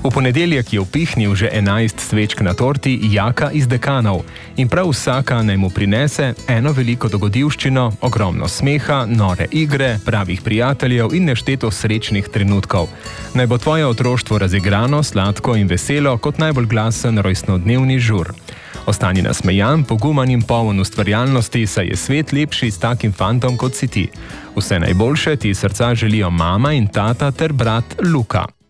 V ponedeljek je upihnil že 11 svečk na torti Jaka iz Dekanov in prav vsaka naj mu prinese eno veliko dogodivščino, ogromno smeha, nore igre, pravih prijateljev in nešteto srečnih trenutkov. Naj bo tvoje otroštvo razigrano, sladko in veselo kot najbolj glasen rojstnodnevni žur. Ostani nasmejan, poguman in poln ustvarjalnosti, saj je svet lepši s takim fantom kot si ti. Vse najboljše ti srca želijo mama in tata ter brat Luka.